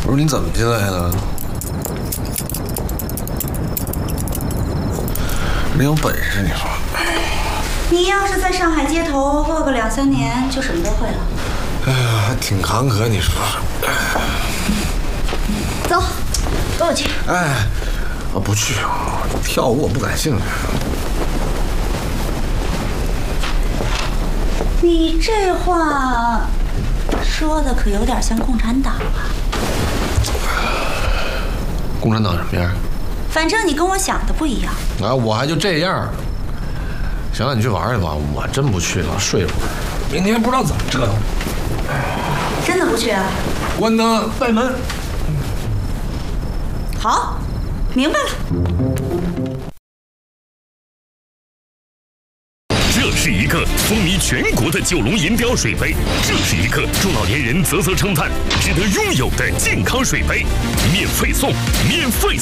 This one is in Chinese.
不是你怎么进来的？你有本事你说？ 你要是在上海街头混个2、3年，就什么都会了。 哎呀，还挺坎坷，你说说。 走，跟我去。 哎，我不去，跳舞我不感兴趣。 你这话说的可有点像共产党啊！ 共产党什么样？ 反正你跟我想的不一样。 啊，我还就这样。行了，你去玩去吧，我真不去了，睡会儿。明天不知道怎么折腾。 真的不去啊？ 关灯，带门。 好，明白了。 这是一个风靡全国的九龙银标水杯，这是一个中老年人啧啧称叹、值得拥有的健康水杯，免费送，免费送。